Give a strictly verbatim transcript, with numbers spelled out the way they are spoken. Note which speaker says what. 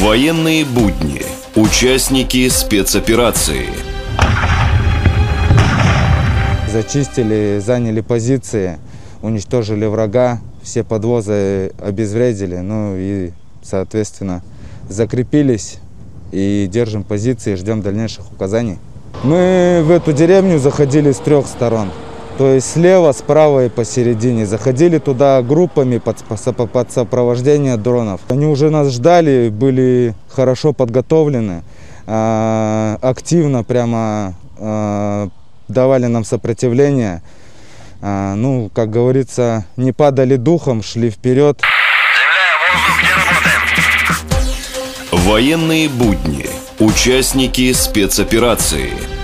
Speaker 1: Военные будни. Участники спецоперации.
Speaker 2: Зачистили, заняли позиции, уничтожили врага, все подвозы обезвредили, ну и, соответственно, закрепились и держим позиции, ждем дальнейших указаний. Мы в эту деревню заходили с трех сторон, то есть слева, справа и посередине. Заходили туда группами под, под сопровождение дронов. Они уже нас ждали, были хорошо подготовлены, активно прямо давали нам сопротивление. Ну, как говорится, не падали духом, шли вперед.
Speaker 1: Заявляю, воздух, где работаем? Военные будни. Участники спецоперации.